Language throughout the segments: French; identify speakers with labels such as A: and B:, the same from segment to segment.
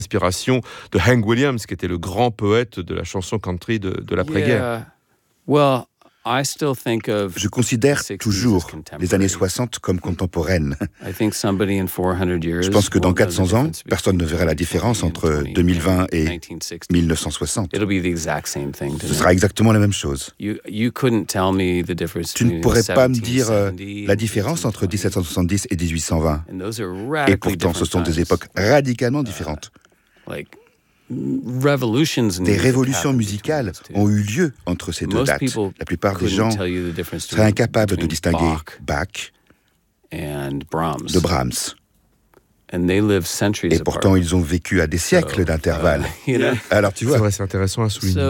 A: inspiration de Hank Williams, qui était le grand poète de la chanson country de l'après-guerre.
B: Well,
C: Je considère toujours les années 60 comme contemporaines. Je pense que dans 400 ans, personne ne verra la différence entre 2020 et 1960. Ce sera exactement la même chose. Tu ne pourrais pas me dire la différence entre 1770 et 1820. Et pourtant, ce sont des époques radicalement différentes. Des révolutions musicales ont eu lieu entre ces deux dates. La plupart des gens seraient incapables de distinguer Bach de Brahms. Et pourtant, ils ont vécu à des siècles d'intervalle. Alors, tu vois.
A: C'est vrai, c'est intéressant à souligner.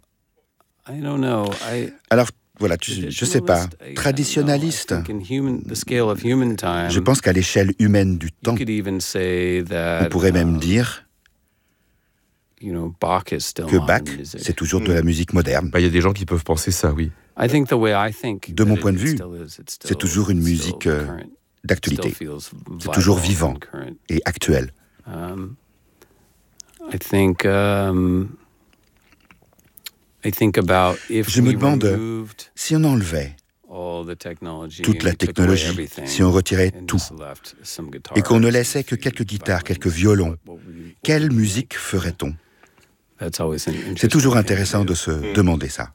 C: Alors, voilà, je sais pas. Traditionnaliste. Je pense qu'à l'échelle humaine du temps, on pourrait même dire que Bach, c'est toujours de la musique moderne.
A: Il y a des gens qui peuvent penser ça, oui.
C: De mon point de vue, c'est toujours une musique d'actualité. C'est toujours vivant et actuel. Je me demande si on enlevait toute la technologie, si on retirait tout, et qu'on ne laissait que quelques guitares, quelques violons, quelle musique ferait-on ? C'est toujours intéressant de se demander ça.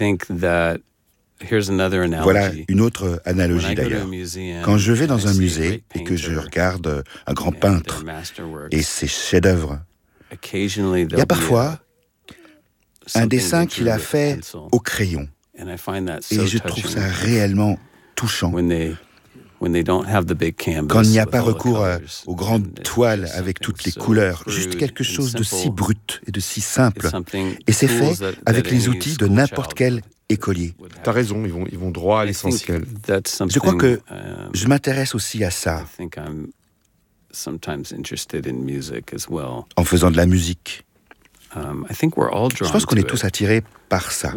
C: Voilà une autre analogie d'ailleurs. Quand je vais dans un musée et que je regarde un grand peintre et ses chefs-d'œuvre, il y a parfois un dessin qu'il a fait au crayon. Et je trouve ça réellement touchant. Quand il n'y a pas recours aux grandes toiles avec toutes les couleurs, juste quelque chose de si brut et de si simple. Et c'est fait avec les outils de n'importe quel écolier.
A: T'as raison, ils vont droit à l'essentiel.
C: Je crois que je m'intéresse aussi à ça en faisant de la musique. Je pense qu'on est tous attirés par ça.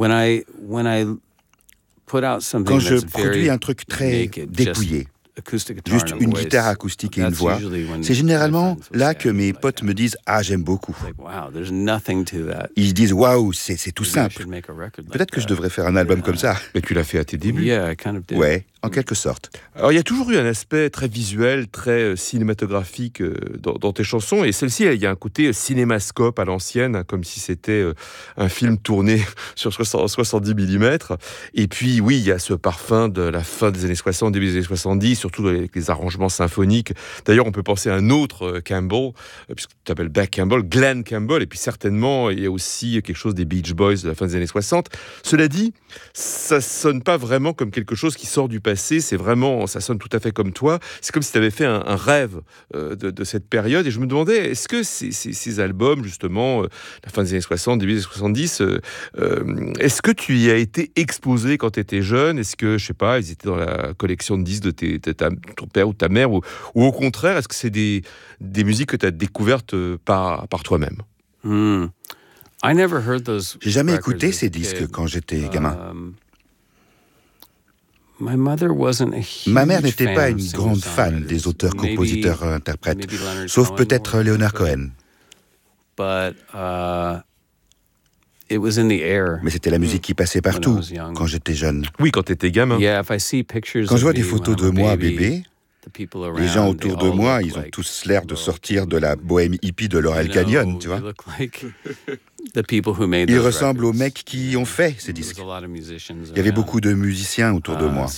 C: Quand je produis un truc très dépouillé, juste une guitare acoustique et une voix, c'est généralement là que mes potes me disent « Ah, j'aime beaucoup ». Ils disent « Waouh, c'est tout simple ». Peut-être que je devrais faire un album comme ça.
A: Mais tu l'as fait à tes débuts.
C: Ouais, en quelque sorte.
A: Alors, il y a toujours eu un aspect très visuel, très cinématographique dans tes chansons. Et celle-ci, il y a un côté cinémascope à l'ancienne, hein, comme si c'était un film tourné sur 70 mm. Et puis, oui, il y a ce parfum de la fin des années 60, début des années 70, surtout avec les arrangements symphoniques. D'ailleurs, on peut penser à un autre Campbell, puisque tu t'appelles Beck Campbell, Glenn Campbell. Et puis, certainement, il y a aussi quelque chose des Beach Boys de la fin des années 60. Cela dit, ça sonne pas vraiment comme quelque chose qui sort du passé, c'est vraiment, ça sonne tout à fait comme toi. C'est comme si tu avais fait un rêve de cette période. Et je me demandais, est-ce que ces albums, justement, la fin des années 60, début des années 70, est-ce que tu y as été exposé quand tu étais jeune ? Est-ce que, je sais pas, ils étaient dans la collection de disques de ton père ou ta mère ? Ou au contraire, est-ce que c'est des musiques que tu as découvertes par toi-même ?
C: J'ai jamais écouté ces disques quand j'étais gamin. Ma mère n'était pas une grande fan des auteurs, compositeurs, interprètes, sauf peut-être Leonard Cohen. Mais c'était la musique qui passait partout quand j'étais jeune.
A: Oui, quand tu étais gamin.
C: Quand je vois des photos de moi bébé, les gens autour de moi, ils ont tous l'air de sortir de la bohème hippie de Laurel Canyon, tu vois. Ils ressemblent aux mecs qui ont fait ces disques. Il y avait beaucoup de musiciens autour de moi.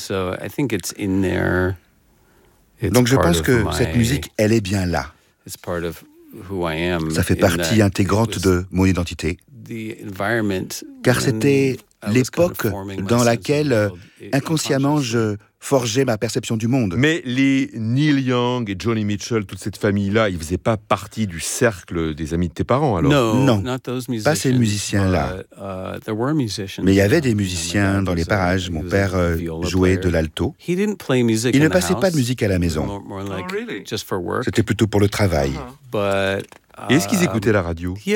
C: Donc je pense que cette musique, elle est bien là. Ça fait partie intégrante de mon identité. Car c'était l'époque dans laquelle, inconsciemment, je forgeais ma perception du monde.
A: Mais les Neil Young et Joni Mitchell, toute cette famille-là, ils ne faisaient pas partie du cercle des amis de tes parents, alors ?
C: Non, pas ces musiciens-là. Mais il y avait des musiciens dans les parages. Mon père jouait de l'alto. Il ne passait pas de musique à la maison. C'était plutôt pour le travail.
A: Et est-ce qu'ils écoutaient la radio ?
C: Il y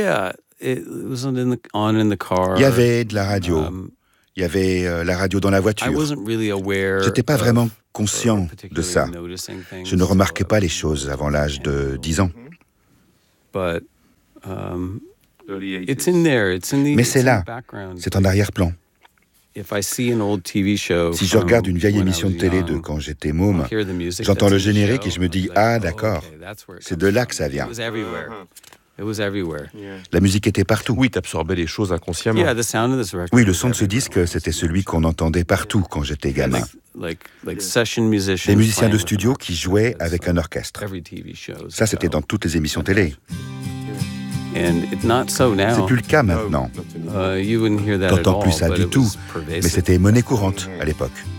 C: avait de la radio. Il y avait la radio dans la voiture. Je n'étais pas vraiment conscient de ça. Je ne remarquais pas les choses avant l'âge de 10 ans. Mais c'est là, c'est en arrière-plan. Si je regarde une vieille émission de télé de quand j'étais môme, j'entends le générique et je me dis « Ah, d'accord, c'est de là que ça vient ». La musique était partout.
A: Oui, t'absorbais les choses inconsciemment.
C: Oui, le son de ce disque, c'était celui qu'on entendait partout quand j'étais gamin. Des musiciens de studio qui jouaient avec un orchestre. Ça, c'était dans toutes les émissions télé. C'est plus le cas maintenant. T'entends plus ça du tout, mais c'était monnaie courante à l'époque.